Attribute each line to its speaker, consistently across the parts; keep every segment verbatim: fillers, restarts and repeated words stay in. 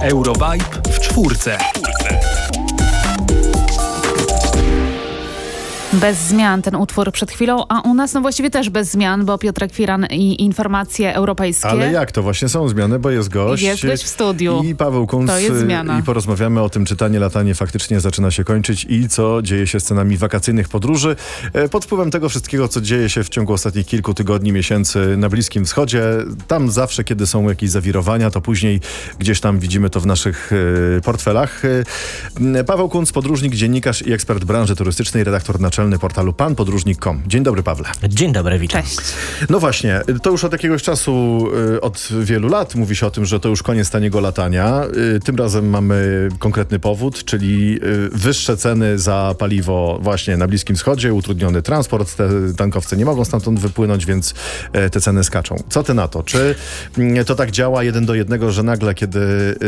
Speaker 1: Eurovibe w czwórce.
Speaker 2: Bez zmian ten utwór przed chwilą, a u nas no właściwie też bez zmian, bo Piotrek Firan i informacje europejskie.
Speaker 3: Ale jak to? Właśnie są zmiany, bo jest gość.
Speaker 2: Jest gość w studiu.
Speaker 3: I Paweł Kunc.
Speaker 2: To jest zmiana.
Speaker 3: I porozmawiamy o tym, czy tanie latanie faktycznie zaczyna się kończyć i co dzieje się z cenami wakacyjnych podróży. Pod wpływem tego wszystkiego, co dzieje się w ciągu ostatnich kilku tygodni, miesięcy na Bliskim Wschodzie. Tam zawsze, kiedy są jakieś zawirowania, to później gdzieś tam widzimy to w naszych y, portfelach. Y, Paweł Kunc, podróżnik, dziennikarz i ekspert branży turystycznej, redaktor naczelny portalu pan podróżnik kropka com. Dzień dobry, Pawle.
Speaker 4: Dzień dobry, witam.
Speaker 2: Cześć.
Speaker 3: No właśnie, to już od jakiegoś czasu, od wielu lat mówi się o tym, że to już koniec taniego latania. Tym razem mamy konkretny powód, czyli wyższe ceny za paliwo właśnie na Bliskim Wschodzie, utrudniony transport, te tankowce nie mogą stamtąd wypłynąć, więc te ceny skaczą. Co ty na to? Czy to tak działa jeden do jednego, że nagle, kiedy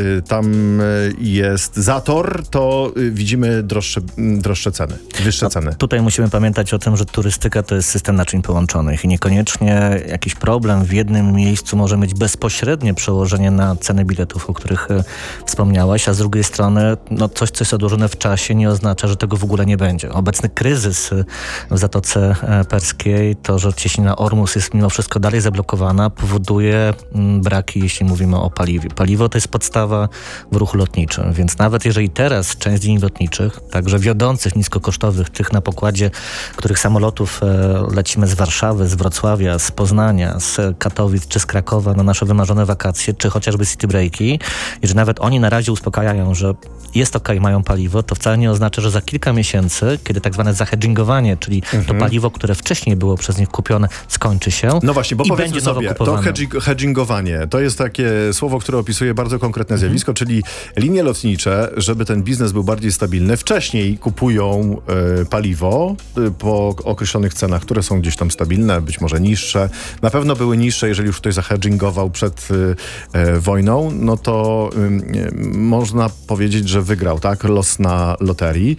Speaker 3: tam jest zator, to widzimy droższe, droższe ceny, wyższe
Speaker 4: no,
Speaker 3: ceny?
Speaker 4: Tutaj musimy pamiętać o tym, że turystyka to jest system naczyń połączonych i niekoniecznie jakiś problem w jednym miejscu może mieć bezpośrednie przełożenie na ceny biletów, o których e, wspomniałaś, a z drugiej strony no, coś, co jest odłożone w czasie, nie oznacza, że tego w ogóle nie będzie. Obecny kryzys w Zatoce Perskiej, to, że cieśnina Ormus jest mimo wszystko dalej zablokowana, powoduje m, braki, jeśli mówimy o paliwie. Paliwo to jest podstawa w ruchu lotniczym, więc nawet jeżeli teraz część linii lotniczych, także wiodących, niskokosztowych, tych na pokładzie, których samolotów e, lecimy z Warszawy, z Wrocławia, z Poznania, z Katowic czy z Krakowa na nasze wymarzone wakacje, czy chociażby city breaki, i że nawet oni na razie uspokajają, że jest okej, okay, mają paliwo, to wcale nie oznacza, że za kilka miesięcy, kiedy tak zwane zahedgingowanie, czyli mhm. to paliwo, które wcześniej było przez nich kupione, skończy się.
Speaker 3: No właśnie, bo
Speaker 4: i
Speaker 3: powiedzmy
Speaker 4: będzie
Speaker 3: sobie, to hedging, hedgingowanie, to jest takie słowo, które opisuje bardzo konkretne mhm. zjawisko, czyli linie lotnicze, żeby ten biznes był bardziej stabilny, wcześniej kupują y, paliwo y, po określonych cenach, które są gdzieś tam stabilne, być może niższe. Na pewno były niższe, jeżeli już ktoś zahedgingował przed y, y, wojną, no to y, y, można powiedzieć, że wygrał, tak? Los na loterii.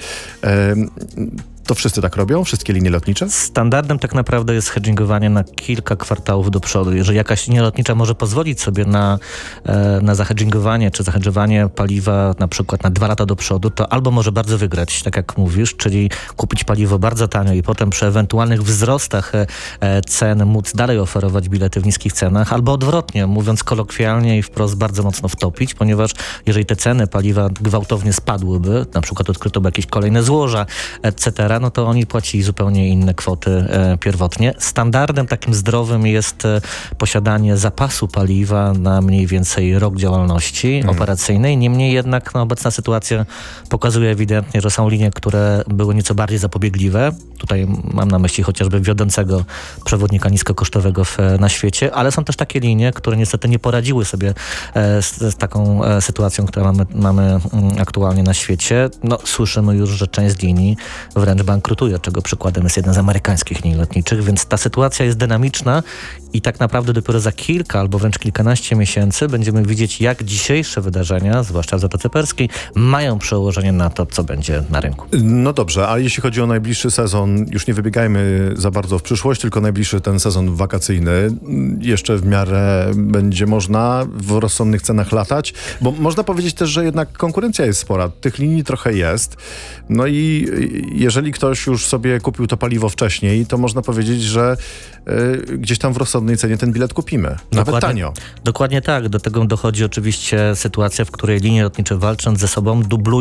Speaker 3: Y, To wszyscy tak robią? Wszystkie linie lotnicze?
Speaker 4: Standardem tak naprawdę jest hedgingowanie na kilka kwartałów do przodu. Jeżeli jakaś linia lotnicza może pozwolić sobie na, na zahedgingowanie czy zahedżowanie paliwa na przykład na dwa lata do przodu, to albo może bardzo wygrać, tak jak mówisz, czyli kupić paliwo bardzo tanio i potem przy ewentualnych wzrostach cen móc dalej oferować bilety w niskich cenach, albo odwrotnie, mówiąc kolokwialnie i wprost, bardzo mocno wtopić, ponieważ jeżeli te ceny paliwa gwałtownie spadłyby, na przykład odkryto by jakieś kolejne złoża, et cetera, no to oni płacili zupełnie inne kwoty e, pierwotnie. Standardem takim zdrowym jest e, posiadanie zapasu paliwa na mniej więcej rok działalności mhm. operacyjnej. Niemniej jednak no, obecna sytuacja pokazuje ewidentnie, że są linie, które były nieco bardziej zapobiegliwe. Tutaj mam na myśli chociażby wiodącego przewodnika niskokosztowego w, na świecie, ale są też takie linie, które niestety nie poradziły sobie e, z, z taką e, sytuacją, którą mamy, mamy m, aktualnie na świecie. No, słyszymy już, że część linii wręcz bankrutuje, czego przykładem jest jeden z amerykańskich linii lotniczych, więc ta sytuacja jest dynamiczna i tak naprawdę dopiero za kilka albo wręcz kilkanaście miesięcy będziemy widzieć, jak dzisiejsze wydarzenia, zwłaszcza w Zatoce Perskiej, mają przełożenie na to, co będzie na rynku.
Speaker 3: No dobrze, a jeśli chodzi o najbliższy sezon, już nie wybiegajmy za bardzo w przyszłość, tylko najbliższy ten sezon wakacyjny, jeszcze w miarę będzie można w rozsądnych cenach latać, bo można powiedzieć też, że jednak konkurencja jest spora, tych linii trochę jest, no i jeżeli ktoś już sobie kupił to paliwo wcześniej, to można powiedzieć, że y, gdzieś tam w rozsądnej cenie ten bilet kupimy. Nawet
Speaker 4: dokładnie,
Speaker 3: tanio.
Speaker 4: Dokładnie tak. Do tego dochodzi oczywiście sytuacja, w której linie lotnicze walcząc ze sobą dublują